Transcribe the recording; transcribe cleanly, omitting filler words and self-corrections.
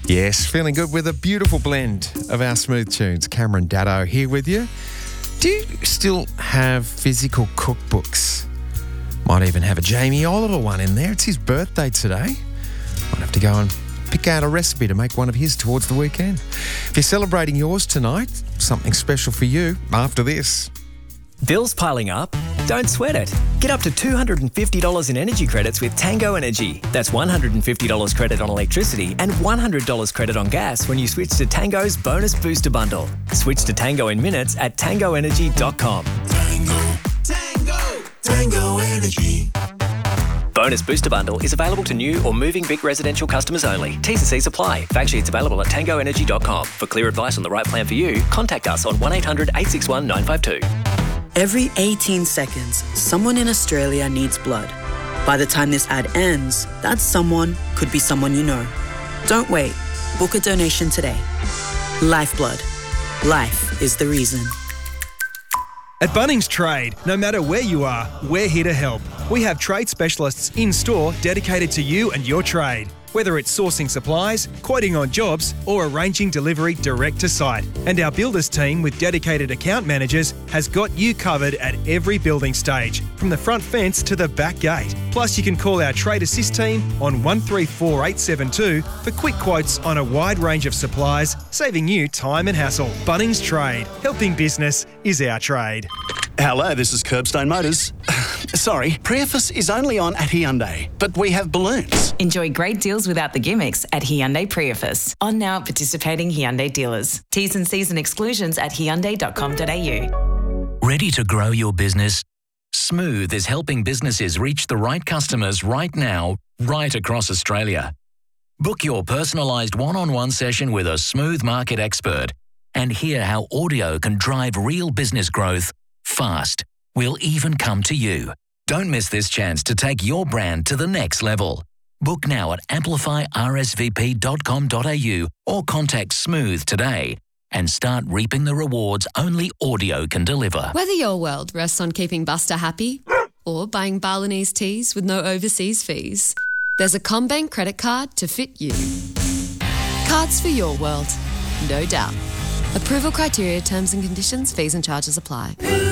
Yes, feeling good with a beautiful blend of our smooth tunes. Cameron Daddo here with you. Do you still have physical cookbooks? Might even have a Jamie Oliver one in there. It's his birthday today. Might have to go and pick out a recipe to make one of his towards the weekend. If you're celebrating yours tonight, something special for you after this. Bills piling up? Don't sweat it. Get up to $250 in energy credits with Tango Energy. That's $150 credit on electricity and $100 credit on gas when you switch to Tango's Bonus Booster Bundle. Switch to Tango in minutes at tangoenergy.com. Tango Energy. Bonus Booster Bundle is available to new or moving Vic residential customers only. T's and C's apply. Fact sheets available at tangoenergy.com. For clear advice on the right plan for you, contact us on 1800 861 952. Every 18 seconds, someone in Australia needs blood. By the time this ad ends, that someone could be someone you know. Don't wait. Book a donation today. Lifeblood. Life is the reason. At Bunnings Trade, no matter where you are, we're here to help. We have trade specialists in-store dedicated to you and your trade. Whether it's sourcing supplies, quoting on jobs, or arranging delivery direct to site. And our builders team with dedicated account managers has got you covered at every building stage, from the front fence to the back gate. Plus, you can call our Trade Assist team on 134872 for quick quotes on a wide range of supplies, saving you time and hassle. Bunnings Trade. Helping business is our trade. Hello, this is Curbstone Motors. Sorry, Priefus is only on at Hyundai, but we have balloons. Enjoy great deals without the gimmicks at Hyundai Priefus. On now at participating Hyundai dealers. T's and C's and exclusions at hyundai.com.au. Ready to grow your business? Smooth is helping businesses reach the right customers right now, right across Australia. Book your personalised one-on-one session with a Smooth market expert and hear how audio can drive real business growth fast. We'll even come to you. Don't miss this chance to take your brand to the next level. Book now at amplifyrsvp.com.au or contact Smooth today and start reaping the rewards only audio can deliver. Whether your world rests on keeping Buster happy or buying Balinese teas with no overseas fees, there's a CommBank credit card to fit you. Cards for your world, no doubt. Approval criteria, terms and conditions, fees and charges apply.